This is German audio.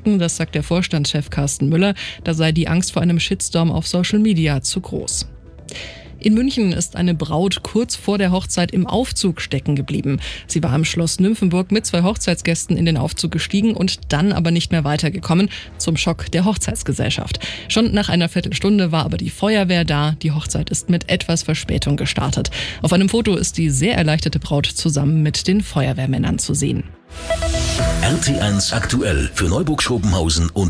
packen, das sagt der Vorstandschef Carsten Müller. Da sei die Angst vor einem Shitstorm auf Social Media zu groß. In München ist eine Braut kurz vor der Hochzeit im Aufzug stecken geblieben. Sie war im Schloss Nymphenburg mit 2 Hochzeitsgästen in den Aufzug gestiegen und dann aber nicht mehr weitergekommen, zum Schock der Hochzeitsgesellschaft. Schon nach einer Viertelstunde war aber die Feuerwehr da. Die Hochzeit ist mit etwas Verspätung gestartet. Auf einem Foto ist die sehr erleichterte Braut zusammen mit den Feuerwehrmännern zu sehen. RT1 aktuell für Neuburg-Schopenhausen und